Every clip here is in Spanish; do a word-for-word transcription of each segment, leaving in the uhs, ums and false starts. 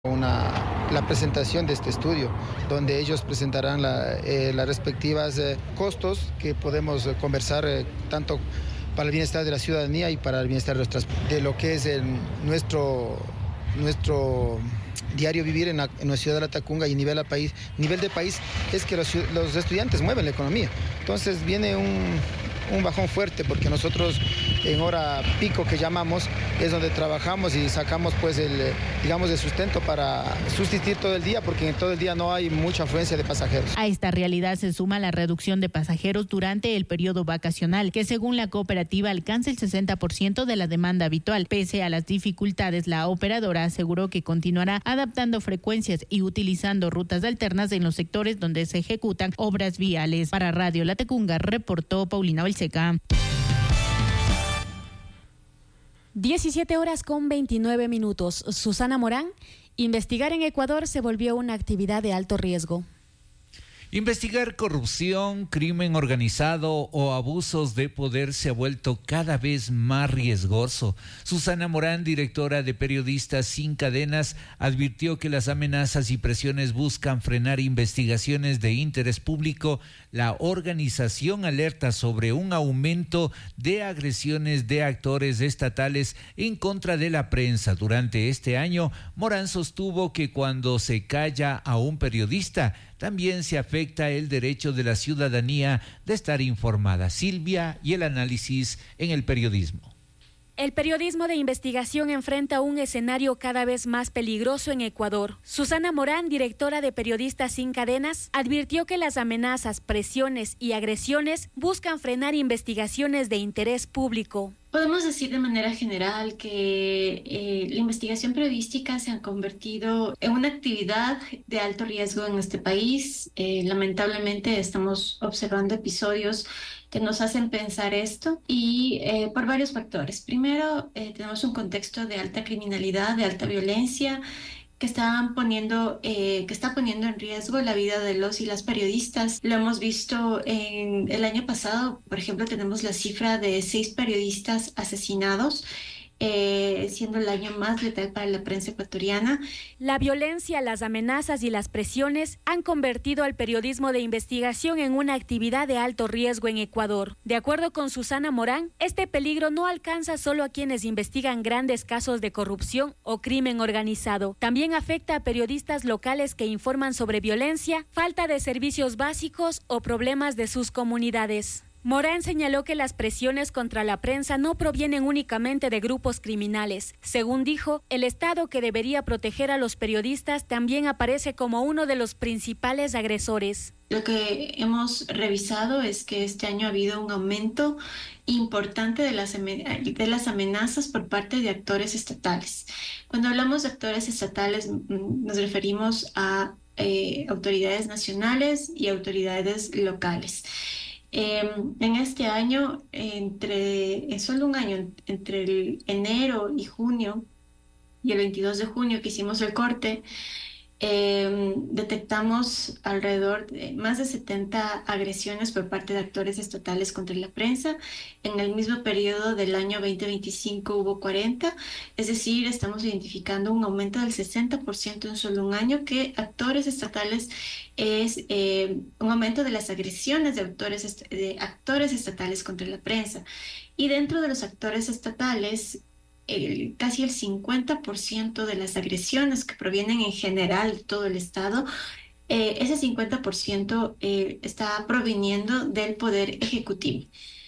Una, la presentación de este estudio, donde ellos presentarán la, eh, las respectivas eh, costos que podemos eh, conversar eh, tanto para el bienestar de la ciudadanía y para el bienestar de, nuestras, de lo que es el, nuestro, nuestro diario vivir en la, en la ciudad de La Tacunga y nivel, a país, nivel de país es que los, los estudiantes mueven la economía. Entonces viene un, un bajón fuerte porque nosotros en hora pico que llamamos es donde trabajamos y sacamos pues el, digamos, el sustento para subsistir todo el día porque en todo el día no hay mucha afluencia de pasajeros. A esta realidad se suma la reducción de pasajeros durante el periodo vacacional, que según la cooperativa alcanza el sesenta por ciento de la demanda habitual. Pese a las dificultades, la operadora aseguró que continuará adaptando frecuencias y utilizando rutas alternas en los sectores donde se ejecutan obras viales. Para Radio La Tacunga, reportó Paulina Balseca. diecisiete horas con veintinueve minutos. Susana Morán, investigar en Ecuador se volvió una actividad de alto riesgo. Investigar corrupción, crimen organizado o abusos de poder se ha vuelto cada vez más riesgoso. Susana Morán, directora de Periodistas Sin Cadenas, advirtió que las amenazas y presiones buscan frenar investigaciones de interés público. La organización alerta sobre un aumento de agresiones de actores estatales en contra de la prensa. Durante este año, Morán sostuvo que cuando se calla a un periodista, también se afecta el derecho de la ciudadanía de estar informada. Silvia y el análisis en el periodismo. El periodismo de investigación enfrenta un escenario cada vez más peligroso en Ecuador. Susana Morán, directora de Periodistas Sin Cadenas, advirtió que las amenazas, presiones y agresiones buscan frenar investigaciones de interés público. Podemos decir de manera general que eh, la investigación periodística se ha convertido en una actividad de alto riesgo en este país. Eh, lamentablemente estamos observando episodios que nos hacen pensar esto y eh, por varios factores. Primero, eh, tenemos un contexto de alta criminalidad, de alta violencia, que están poniendo, eh, que está poniendo en riesgo la vida de los y las periodistas. Lo hemos visto en el año pasado, por ejemplo, tenemos la cifra de seis periodistas asesinados, eh, siendo el año más letal para la prensa ecuatoriana. La violencia, las amenazas y las presiones han convertido al periodismo de investigación en una actividad de alto riesgo en Ecuador. De acuerdo con Susana Morán, este peligro no alcanza solo a quienes investigan grandes casos de corrupción o crimen organizado. También afecta a periodistas locales que informan sobre violencia, falta de servicios básicos o problemas de sus comunidades. Morán señaló que las presiones contra la prensa no provienen únicamente de grupos criminales. Según dijo, el Estado, que debería proteger a los periodistas, también aparece como uno de los principales agresores. Lo que hemos revisado es que este año ha habido un aumento importante de las, de las amenazas por parte de actores estatales. Cuando hablamos de actores estatales, nos referimos a eh, autoridades nacionales y autoridades locales. Eh, en este año, entre, en solo un año, entre el enero y junio y el veintidós de junio que hicimos el corte, eh, detectamos alrededor de más de setenta agresiones por parte de actores estatales contra la prensa. En el mismo periodo del año veinte veinticinco hubo cuarenta, es decir, estamos identificando un aumento del sesenta por ciento en solo un año, que actores estatales es eh, un aumento de las agresiones de, autores, de actores estatales contra la prensa. Y dentro de los actores estatales, El, casi el cincuenta por ciento de las agresiones que provienen en general de todo el Estado, eh, ese cincuenta por ciento eh, está proviniendo del Poder Ejecutivo.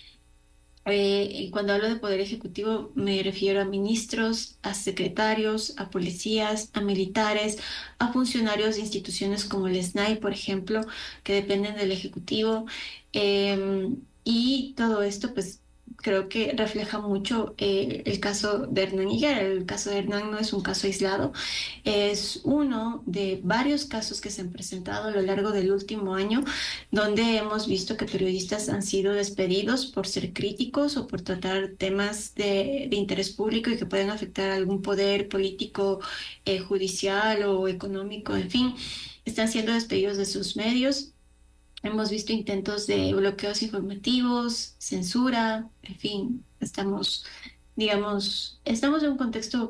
Eh, y cuando hablo de Poder Ejecutivo me refiero a ministros, a secretarios, a policías, a militares, a funcionarios de instituciones como el S N A I, por ejemplo, que dependen del Ejecutivo. Eh, y todo esto, pues, creo que refleja mucho eh, el caso de Hernán Higuera. El caso de Hernán no es un caso aislado, es uno de varios casos que se han presentado a lo largo del último año, donde hemos visto que periodistas han sido despedidos por ser críticos o por tratar temas de, de interés público y que pueden afectar a algún poder político, eh, judicial o económico, en fin, están siendo despedidos de sus medios. Hemos visto intentos de bloqueos informativos, censura, en fin, estamos, digamos, estamos en un contexto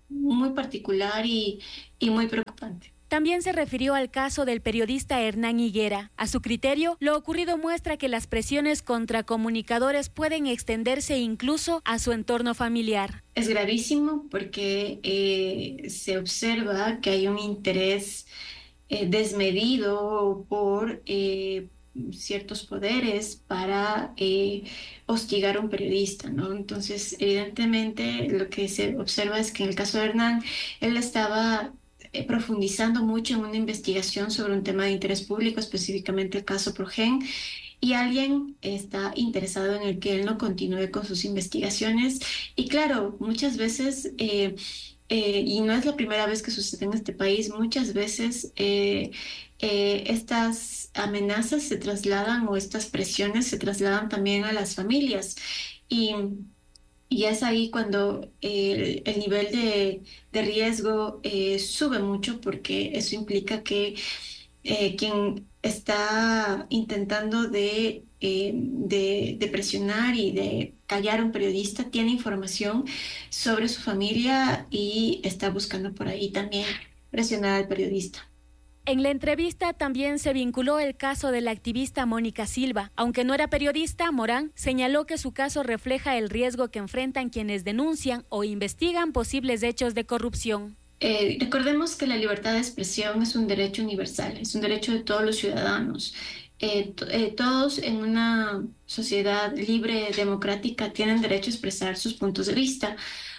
muy particular y, y muy preocupante. También se refirió al caso del periodista Hernán Higuera. A su criterio, lo ocurrido muestra que las presiones contra comunicadores pueden extenderse incluso a su entorno familiar. Es gravísimo porque eh, se observa que hay un interés eh, desmedido por eh, ciertos poderes para eh, hostigar a un periodista, ¿no? Entonces, evidentemente, lo que se observa es que en el caso de Hernán, él estaba profundizando mucho en una investigación sobre un tema de interés público, específicamente el caso Progen, y alguien está interesado en el que él no continúe con sus investigaciones. Y claro, muchas veces, eh, eh, y no es la primera vez que sucede en este país, muchas veces eh, eh, estas amenazas se trasladan o estas presiones se trasladan también a las familias. Y Y es ahí cuando el, el nivel de, de riesgo eh, sube mucho, porque eso implica que eh, quien está intentando de, eh, de, de presionar y de callar a un periodista tiene información sobre su familia y está buscando por ahí también presionar al periodista. En la entrevista también se vinculó el caso de la activista Mónica Silva. Aunque no era periodista, Morán señaló que su caso refleja el riesgo que enfrentan quienes denuncian o investigan posibles hechos de corrupción. Eh, recordemos que la libertad de expresión es un derecho universal, es un derecho de todos los ciudadanos. Eh, to- eh, todos en una sociedad libre, democrática, tienen derecho a expresar sus puntos de vista,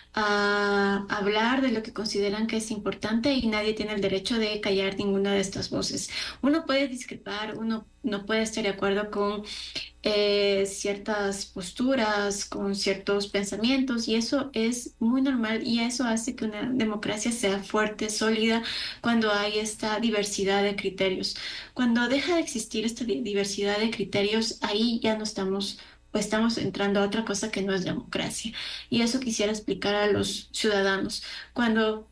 a hablar de lo que consideran que es importante, y nadie tiene el derecho de callar ninguna de estas voces. Uno puede discrepar, uno no puede estar de acuerdo con eh, ciertas posturas, con ciertos pensamientos, y eso es muy normal, y eso hace que una democracia sea fuerte, sólida, cuando hay esta diversidad de criterios. Cuando deja de existir esta di- diversidad de criterios, ahí ya no estamos pues estamos entrando a otra cosa que no es democracia. Y eso quisiera explicar a los ciudadanos. Cuando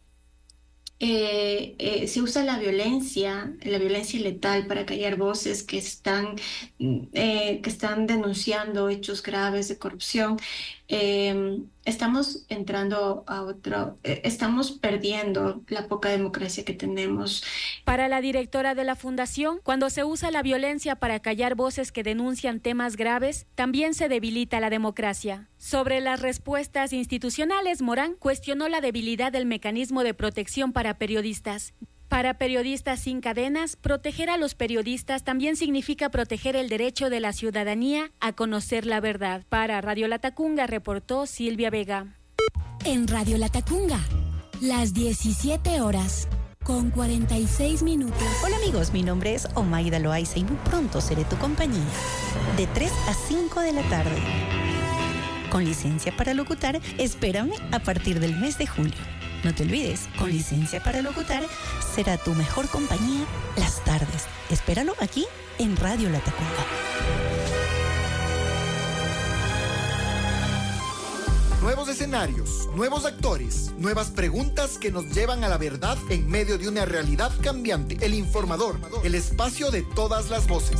eh, eh, se usa la violencia, la violencia letal para callar voces que están, mm, eh, que están denunciando hechos graves de corrupción, eh, estamos entrando a otro, eh, estamos perdiendo la poca democracia que tenemos. Para la directora de la fundación, cuando se usa la violencia para callar voces que denuncian temas graves, también se debilita la democracia. Sobre las respuestas institucionales, Morán cuestionó la debilidad del mecanismo de protección para periodistas. Para Periodistas Sin Cadenas, proteger a los periodistas también significa proteger el derecho de la ciudadanía a conocer la verdad. Para Radio Latacunga reportó Silvia Vega. En Radio Latacunga, las diecisiete horas con cuarenta y seis minutos. Hola amigos, mi nombre es Omaida Loaiza y muy pronto seré tu compañía de tres a cinco de la tarde. Con licencia para locutar, espérame a partir del mes de julio. No te olvides, con licencia para locutar será tu mejor compañía las tardes. Espéralo aquí en Radio Latacunga. Nuevos escenarios, nuevos actores, nuevas preguntas que nos llevan a la verdad en medio de una realidad cambiante. El Informador, el espacio de todas las voces.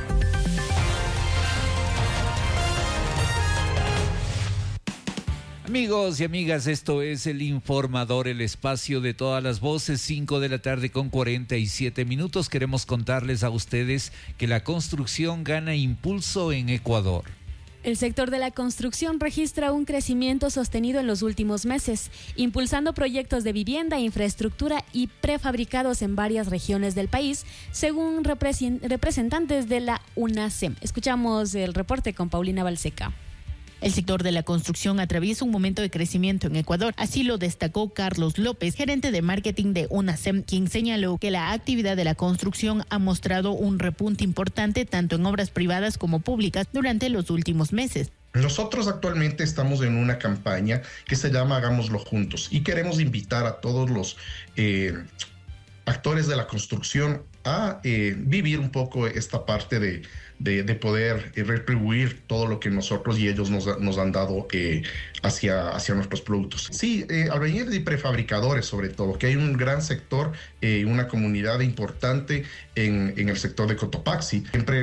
Amigos y amigas, esto es El Informador, el espacio de todas las voces, cinco de la tarde con cuarenta y siete minutos. Queremos contarles a ustedes que la construcción gana impulso en Ecuador. El sector de la construcción registra un crecimiento sostenido en los últimos meses, impulsando proyectos de vivienda, infraestructura y prefabricados en varias regiones del país, según representantes de la UNACEM. Escuchamos el reporte con Paulina Balseca. El sector de la construcción atraviesa un momento de crecimiento en Ecuador. Así lo destacó Carlos López, gerente de marketing de UNACEM, quien señaló que la actividad de la construcción ha mostrado un repunte importante tanto en obras privadas como públicas durante los últimos meses. Nosotros actualmente estamos en una campaña que se llama Hagámoslo Juntos y queremos invitar a todos los eh, actores de la construcción a eh, vivir un poco esta parte de, de, de poder eh, retribuir todo lo que nosotros y ellos nos, nos han dado eh, hacia, hacia nuestros productos. Sí, eh, albañiles y prefabricadores sobre todo, que hay un gran sector, eh, una comunidad importante en, en el sector de Cotopaxi. Siempre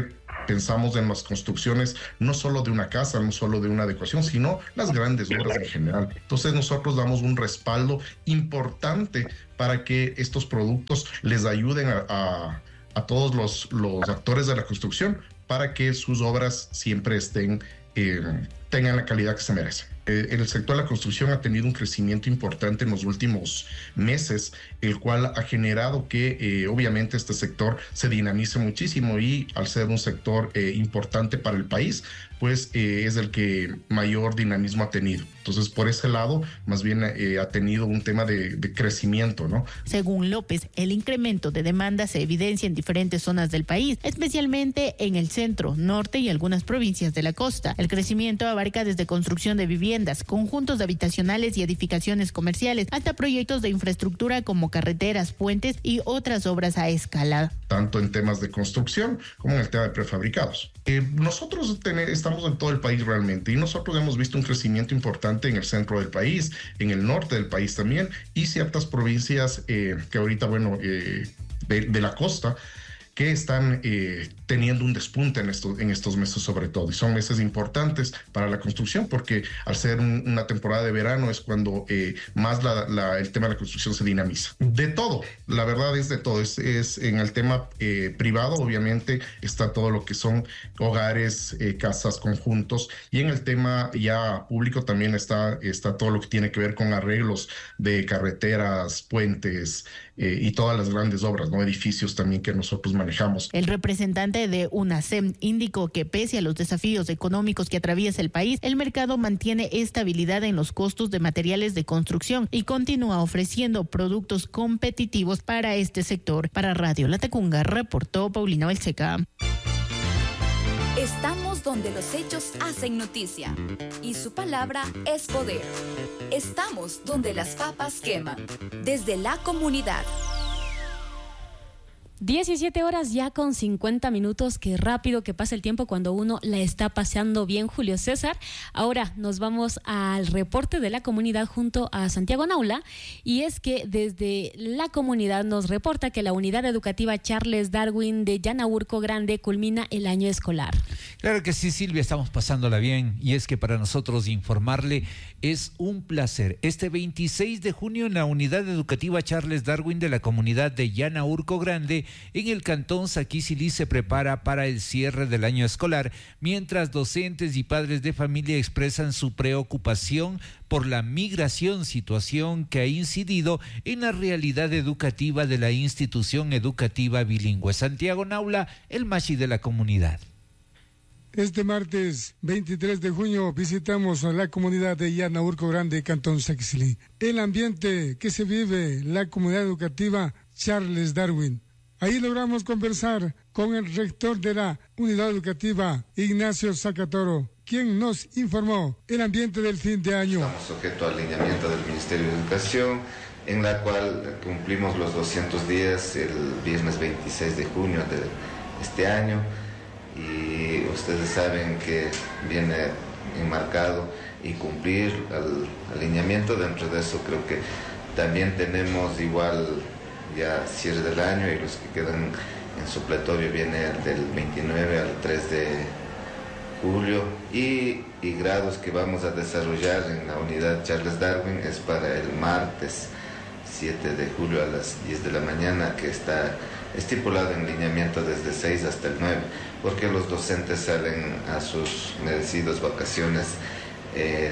pensamos en las construcciones no solo de una casa, no solo de una adecuación, sino las grandes obras en general. Entonces nosotros damos un respaldo importante para que estos productos les ayuden a, a, a todos los, los actores de la construcción para que sus obras siempre estén, eh, tengan la calidad que se merecen. Eh, el sector de la construcción ha tenido un crecimiento importante en los últimos meses, el cual ha generado que eh, obviamente este sector se dinamice muchísimo y al ser un sector eh, importante para el país, pues eh, es el que mayor dinamismo ha tenido. Entonces, por ese lado, más bien eh, ha tenido un tema de, de crecimiento, ¿no? Según López, el incremento de demanda se evidencia en diferentes zonas del país, especialmente en el centro, norte y algunas provincias de la costa. El crecimiento abarca desde construcción de viviendas, conjuntos habitacionales y edificaciones comerciales, hasta proyectos de infraestructura como carreteras, puentes y otras obras a escala. Tanto en temas de construcción como en el tema de prefabricados. Eh, nosotros ten- estamos en todo el país realmente y nosotros hemos visto un crecimiento importante en el centro del país, en el norte del país también y ciertas provincias eh, que ahorita, bueno, eh, de, de la costa, que están eh, teniendo un despunte en estos, en estos meses sobre todo. Y son meses importantes para la construcción porque al ser un, una temporada de verano es cuando eh, más la, la, el tema de la construcción se dinamiza. De todo, la verdad es de todo. Es, es en el tema eh, privado, obviamente, está todo lo que son hogares, eh, casas, conjuntos. Y en el tema ya público también está, está todo lo que tiene que ver con arreglos de carreteras, puentes eh, y todas las grandes obras, ¿no? Edificios también que nosotros manejamos. El representante de UNACEM indicó que pese a los desafíos económicos que atraviesa el país, el mercado mantiene estabilidad en los costos de materiales de construcción y continúa ofreciendo productos competitivos para este sector. Para Radio Latacunga, reportó Paulina Belseca. Estamos donde los hechos hacen noticia y su palabra es poder. Estamos donde las papas queman, desde la comunidad. diecisiete horas ya con cincuenta minutos, qué rápido que pasa el tiempo cuando uno la está paseando bien, Julio César. Ahora nos vamos al reporte de la comunidad junto a Santiago Naula, y es que desde la comunidad nos reporta que la unidad educativa Charles Darwin de Yanaurco Grande culmina el año escolar. Claro que sí, Silvia, estamos pasándola bien, y es que para nosotros informarle es un placer. Este veintiséis de junio en la unidad educativa Charles Darwin de la comunidad de Yanaurco Grande en el cantón Saquisilí se prepara para el cierre del año escolar, mientras docentes y padres de familia expresan su preocupación por la migración, situación que ha incidido en la realidad educativa de la institución educativa bilingüe. Santiago Naula, el machi de la comunidad. Este martes veintitrés de junio visitamos a la comunidad de Yanaurco Grande, Cantón Saquisilí. El ambiente que se vive en la comunidad educativa Charles Darwin. Ahí logramos conversar con el rector de la unidad educativa, Ignacio Zacatoro, quien nos informó el ambiente del fin de año. Estamos sujetos al alineamiento del Ministerio de Educación, en la cual cumplimos los doscientos días el viernes veintiséis de junio de este año, y ustedes saben que viene enmarcado y cumplir el alineamiento. Dentro de eso creo que también tenemos igual ya cierre del año, y los que quedan en supletorio viene del veintinueve al tres de julio, y, y grados que vamos a desarrollar en la unidad Charles Darwin es para el martes siete de julio a las diez de la mañana, que está estipulado en lineamiento desde seis hasta el nueve, porque los docentes salen a sus merecidas vacaciones eh,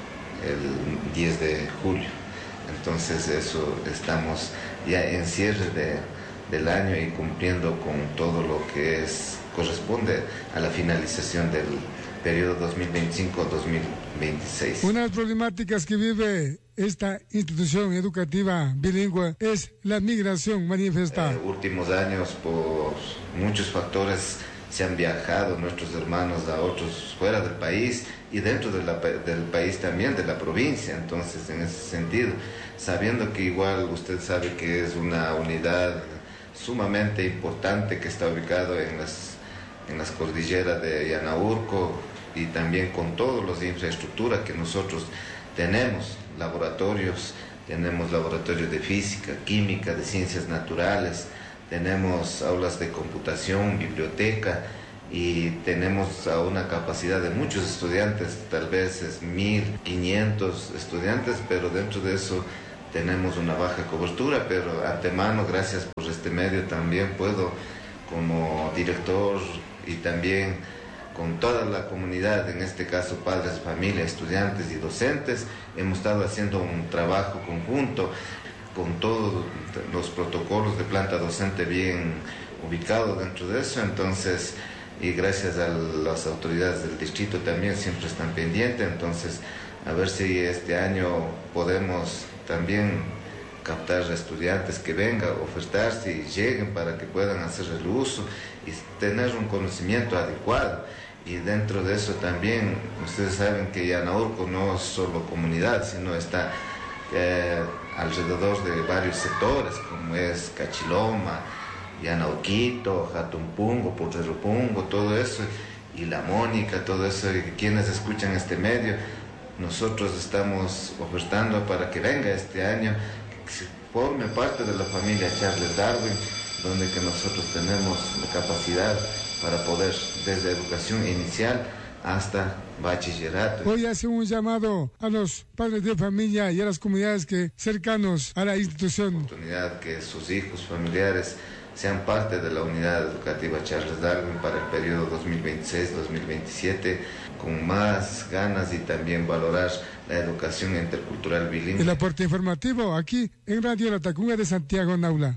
el diez de julio. Entonces eso, estamos ya en cierre de, del año y cumpliendo con todo lo que es corresponde a la finalización del periodo dos mil veinticinco dos mil veintiséis. Una de las problemáticas que vive esta institución educativa bilingüe es la migración manifiesta. En los últimos años, por muchos factores, se han viajado nuestros hermanos a otros fuera del país y dentro de la, del país también, de la provincia. Entonces, en ese sentido, sabiendo que igual usted sabe que es una unidad sumamente importante que está ubicado en las, en las cordilleras de Yanaurco, y también con todos los de infraestructura que nosotros tenemos, laboratorios, tenemos laboratorios de física, química, de ciencias naturales, tenemos aulas de computación, biblioteca, y tenemos a una capacidad de muchos estudiantes, tal vez es mil quinientos estudiantes, pero dentro de eso tenemos una baja cobertura, pero antemano, gracias por este medio, también puedo, como director y también con toda la comunidad, en este caso padres, familia, estudiantes y docentes, hemos estado haciendo un trabajo conjunto con todos los protocolos de planta docente bien ubicados dentro de eso, entonces, y gracias a las autoridades del distrito también siempre están pendientes, entonces, a ver si este año podemos también captar estudiantes que vengan, ofertarse y lleguen para que puedan hacer el uso y tener un conocimiento adecuado. Y dentro de eso también, ustedes saben que Yanaurco no es solo comunidad, sino está eh, alrededor de varios sectores, como es Cachiloma, Yanauquito, Jatumpungo, Potrero-Pungo, todo eso, y La Mónica, todo eso, y quienes escuchan este medio, nosotros estamos ofertando para que venga este año, que forme parte de la familia Charles Darwin, donde que nosotros tenemos la capacidad para poder, desde educación inicial hasta bachillerato. Hoy hace un llamado a los padres de familia y a las comunidades que cercanos a la institución. Oportunidad que sus hijos, familiares, sean parte de la unidad educativa Charles Darwin para el periodo dos mil veintiséis dos mil veintisiete, con más ganas y también valorar la educación intercultural bilingüe. El aporte informativo aquí en Radio La Tacunga de Santiago Naula.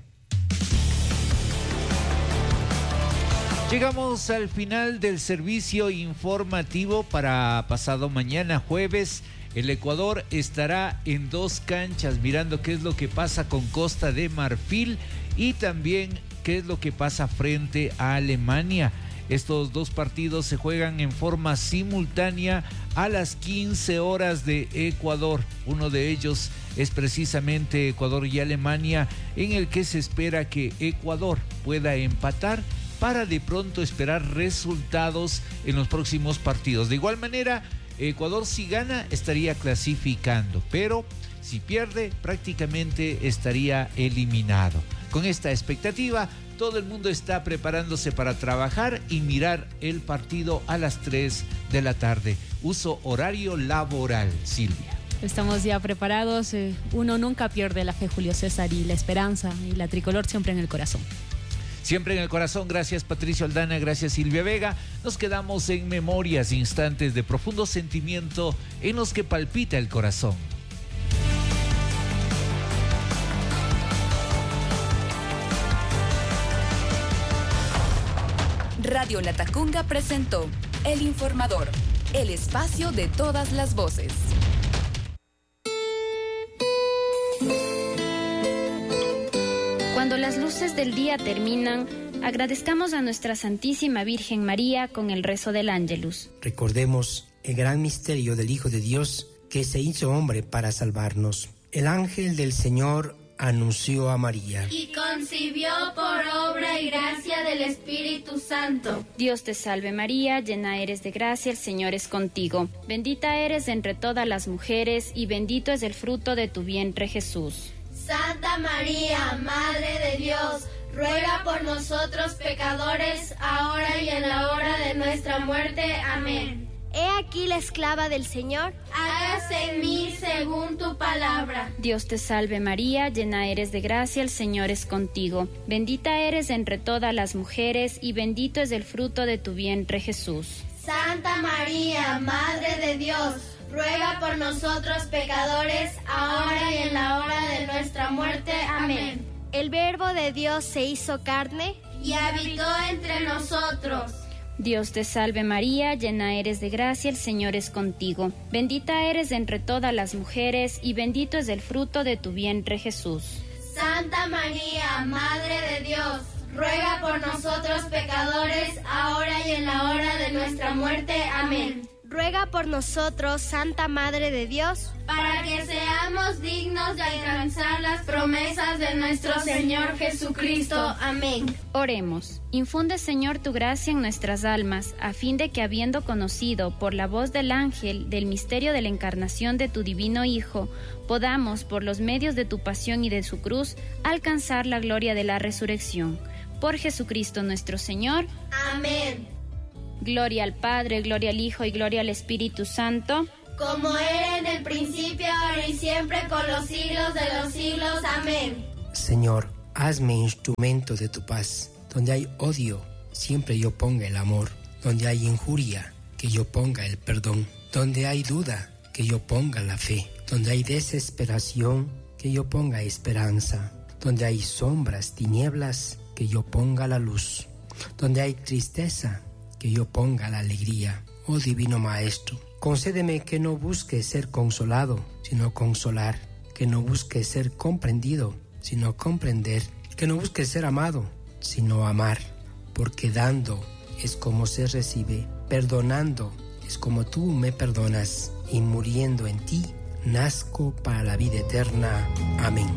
Llegamos al final del servicio informativo para pasado mañana jueves. El Ecuador estará en dos canchas mirando qué es lo que pasa con Costa de Marfil y también qué es lo que pasa frente a Alemania. Estos dos partidos se juegan en forma simultánea a las quince horas de Ecuador. Uno de ellos es precisamente Ecuador y Alemania, en el que se espera que Ecuador pueda empatar para de pronto esperar resultados en los próximos partidos. De igual manera, Ecuador si gana estaría clasificando, pero si pierde prácticamente estaría eliminado. Con esta expectativa, todo el mundo está preparándose para trabajar y mirar el partido a las tres de la tarde. Uso horario laboral, Silvia. Estamos ya preparados. Uno nunca pierde la fe, Julio César, y la esperanza, y la tricolor siempre en el corazón. Siempre en el corazón. Gracias, Patricio Aldana, gracias, Silvia Vega. Nos quedamos en memorias, instantes de profundo sentimiento en los que palpita el corazón. Radio La Tacunga presentó El Informador, el espacio de todas las voces. Cuando las luces del día terminan, agradezcamos a nuestra Santísima Virgen María con el rezo del Ángelus. Recordemos el gran misterio del Hijo de Dios que se hizo hombre para salvarnos. El ángel del Señor anunció a María. Y concibió por obra y gracia del Espíritu Santo. Dios te salve María, llena eres de gracia, el Señor es contigo. Bendita eres entre todas las mujeres y bendito es el fruto de tu vientre Jesús. Santa María, Madre de Dios, ruega por nosotros pecadores, ahora y en la hora de nuestra muerte. Amén. He aquí la esclava del Señor. Hágase en mí según tu palabra. Dios te salve María, llena eres de gracia, el Señor es contigo. Bendita eres entre todas las mujeres y bendito es el fruto de tu vientre Jesús. Santa María, Madre de Dios, ruega por nosotros pecadores, ahora y en la hora de nuestra muerte. Amén. El Verbo de Dios se hizo carne y habitó entre nosotros. Dios te salve María, llena eres de gracia, el Señor es contigo. Bendita eres entre todas las mujeres y bendito es el fruto de tu vientre Jesús. Santa María, Madre de Dios, ruega por nosotros pecadores, ahora y en la hora de nuestra muerte. Amén. Ruega por nosotros, Santa Madre de Dios, para que seamos dignos de alcanzar las promesas de nuestro Señor Jesucristo. Amén. Oremos. Infunde, Señor, tu gracia en nuestras almas, a fin de que, habiendo conocido por la voz del ángel del misterio de la encarnación de tu divino Hijo, podamos, por los medios de tu pasión y de su cruz, alcanzar la gloria de la resurrección. Por Jesucristo nuestro Señor. Amén. Gloria al Padre, gloria al Hijo y gloria al Espíritu Santo. Como era en el principio, ahora y siempre, con los siglos de los siglos. Amén. Señor, hazme instrumento de tu paz. Donde hay odio, siempre yo ponga el amor. Donde hay injuria, que yo ponga el perdón. Donde hay duda, que yo ponga la fe. Donde hay desesperación, que yo ponga esperanza. Donde hay sombras, tinieblas, que yo ponga la luz. Donde hay tristeza, que yo ponga la alegría. Oh Divino Maestro, concédeme que no busque ser consolado, sino consolar. Que no busque ser comprendido, sino comprender. Que no busque ser amado, sino amar. Porque dando es como se recibe, perdonando es como tú me perdonas, y muriendo en ti, nazco para la vida eterna. Amén.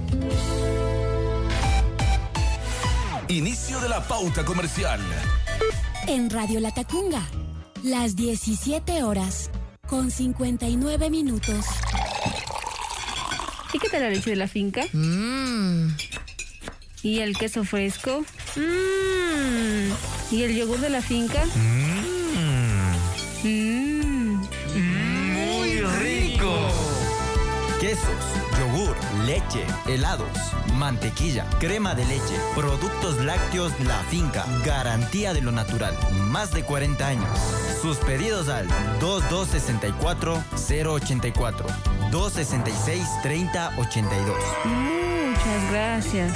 Inicio de la pauta comercial. En Radio La Tacunga, las diecisiete horas con cincuenta y nueve minutos. ¿Y qué tal la leche de la finca? Mmm. ¿Y el queso fresco? Mmm. ¿Y el yogur de la finca? Mmm. Mmm. Muy rico. Quesos, yogur, leche, helados, mantequilla, crema de leche, productos lácteos La Finca, garantía de lo natural, más de cuarenta años. Sus pedidos al dos dos seis cuatro cero ocho cuatro, dos seis seis tres cero ocho dos. Muchas gracias.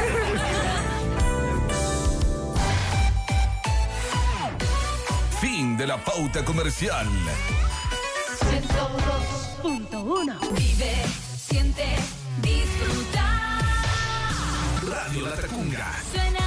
Fin de la pauta comercial. ciento dos punto uno. Vive, siente, disfruta. Radio La Tacunga. Suena